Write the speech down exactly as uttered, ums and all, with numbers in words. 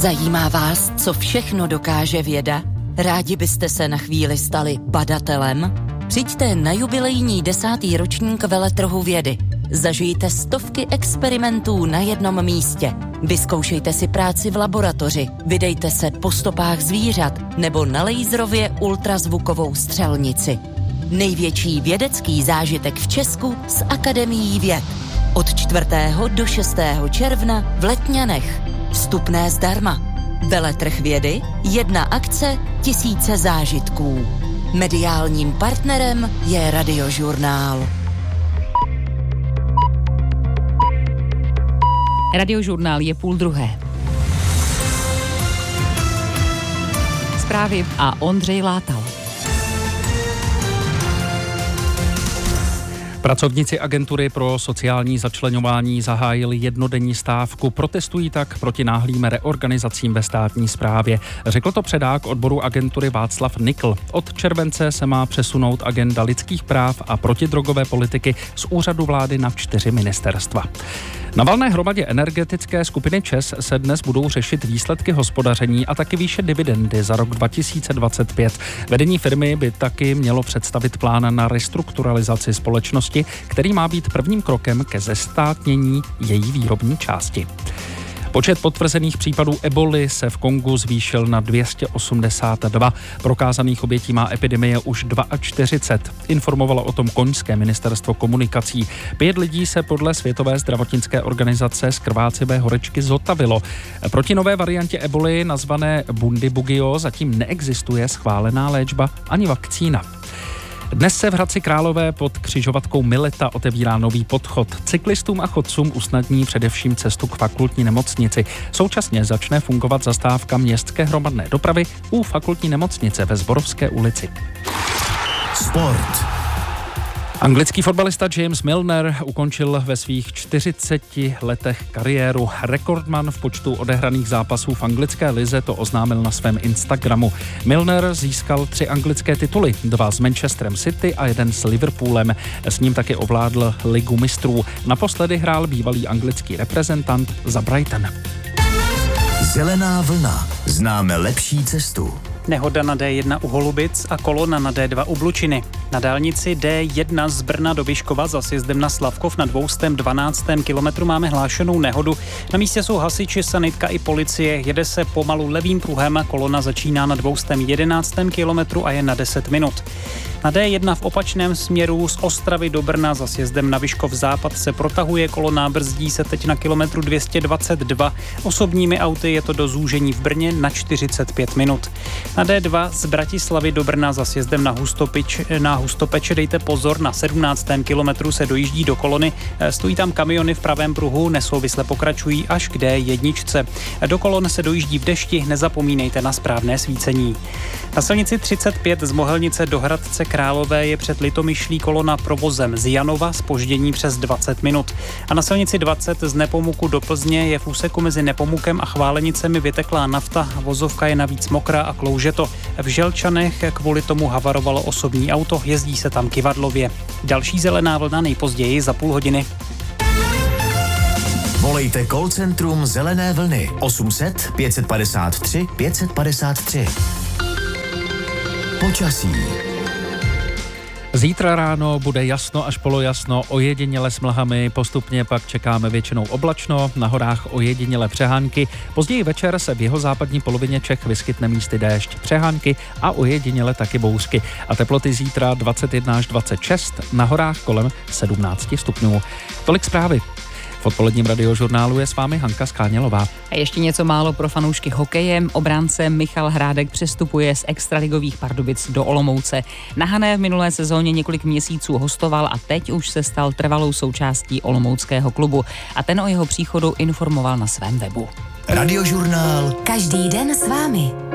Zajímá vás, co všechno dokáže věda? Rádi byste se na chvíli stali badatelem? Přijďte na jubilejní desátý ročník veletrhu vědy. Zažijte stovky experimentů na jednom místě. Vyzkoušejte si práci v laboratoři, vydejte se po stopách zvířat nebo na laserově ultrazvukovou střelnici. Největší vědecký zážitek v Česku s Akademií věd. Od čtvrtého do šestého června v Letňanech. Vstupné zdarma. Veletrh vědy, jedna akce, tisíce zážitků. Mediálním partnerem je Radiožurnál. Radiožurnál je půl druhé. Zprávy a Ondřej Látal. Pracovníci agentury pro sociální začleňování zahájili jednodenní stávku, protestují tak proti náhlým reorganizacím ve státní správě. Řekl to předák odboru agentury Václav Nikl. Od července se má přesunout agenda lidských práv a protidrogové politiky z úřadu vlády na čtyři ministerstva. Na valné hromadě energetické skupiny ČEZ se dnes budou řešit výsledky hospodaření a taky výše dividendy za rok dva tisíce dvacet pět. Vedení firmy by taky mělo představit plán na restrukturalizaci společnosti, který má být prvním krokem ke zestátnění její výrobní části. Počet potvrzených případů eboli se v Kongu zvýšil na dvě stě osmdesát dva. Prokázaných obětí má epidemie už čtyřicet dva. Informovalo o tom koňské ministerstvo komunikací. Pět lidí se podle Světové zdravotnické organizace z krvácivé horečky zotavilo. Proti nové variantě eboli nazvané Bundibugyo zatím neexistuje schválená léčba ani vakcína. Dnes se v Hradci Králové pod křižovatkou Mileta otevírá nový podchod. Cyklistům a chodcům usnadní především cestu k fakultní nemocnici. Současně začne fungovat zastávka městské hromadné dopravy u fakultní nemocnice ve Zborovské ulici. Sport. Anglický fotbalista James Milner ukončil ve svých čtyřiceti letech kariéru. Rekordman v počtu odehraných zápasů v anglické lize to oznámil na svém Instagramu. Milner získal tři anglické tituly, dva s Manchesterem City a jeden s Liverpoolem. S ním taky ovládl ligu mistrů. Naposledy hrál bývalý anglický reprezentant za Brighton. Zelená vlna. Známe lepší cestu. Nehoda na D jedna u Holubic a kolona na D dva u Blučiny. Na dálnici D jedna z Brna do Vyškova za sjezdem na Slavkov na dvě stě dvanáctém kilometru máme hlášenou nehodu. Na místě jsou hasiči, sanitka i policie. Jede se pomalu levým pruhem, kolona začíná na dvě stě jedenáctém kilometru a je na deset minut. Na D jedna v opačném směru z Ostravy do Brna za sjezdem na Vyškov západ se protahuje kolona, brzdí se teď na kilometru dvě stě dvacet dva. Osobními auty je to do zúžení v Brně na čtyřicet pět minut. Na D dva z Bratislavy do Brna za sjezdem na Hustopič, na Hustopeče dejte pozor, na sedmnáctém kilometru se dojíždí do kolony, stojí tam kamiony v pravém pruhu, nesouvisle pokračují až k D jedna. Do kolon se dojíždí v dešti, nezapomínejte na správné svícení. Na silnici třicet pět z Mohelnice do Hradce Králové je před Litomyšlí kolona provozem z Janova, zpoždění přes dvacet minut. A na silnici dvacet z Nepomuku do Plzně je v úseku mezi Nepomukem a Chválenicemi vyteklá nafta, vozovka je navíc mokrá a klouže to. V Želčanech kvůli tomu havarovalo osobní auto, jezdí se tam kyvadlově. Další zelená vlna nejpozději za půl hodiny. Volejte call centrum Zelené vlny osm set pět padesát tři pět padesát tři. Počasí. Zítra ráno bude jasno až polojasno, ojediněle s mlhami, postupně pak čekáme většinou oblačno, na horách ojediněle přehánky. Později večer se v jihozápadní polovině Čech vyskytne místy déšť, přehánky a ojediněle taky bouřky. A teploty zítra dvacet jedna až dvacet šest, na horách kolem sedmnáct stupňů. Tolik zprávy. V odpoledním Radiožurnálu je s vámi Hanka Skánělová. A ještě něco málo pro fanoušky hokeje. Obránce Michal Hrádek přestupuje z extraligových Pardubic do Olomouce. Na Hané v minulé sezóně několik měsíců hostoval a teď už se stal trvalou součástí olomouckého klubu. A ten o jeho příchodu informoval na svém webu. Radiožurnál. Každý den s vámi.